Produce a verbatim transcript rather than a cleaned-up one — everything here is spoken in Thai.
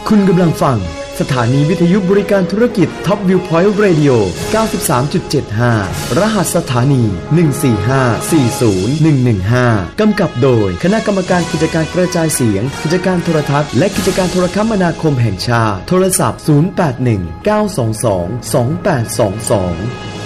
คุณกำลังฟังสถานีวิทยุบริการธุรกิจ Top Viewpoint Radio เก้าสิบสามจุดเจ็ดห้า รหัสสถานี หนึ่ง สี่ ห้า สี่ ศูนย์ หนึ่ง หนึ่ง ห้า กำกับโดยคณะกรรมการกิจการกระจายเสียงกิจการโทรทัศน์และกิจการโทรคมนาคมแห่งชาติโทรศัพท์ ศูนย์ แปด หนึ่ง เก้า สอง สอง สอง แปด สอง สอง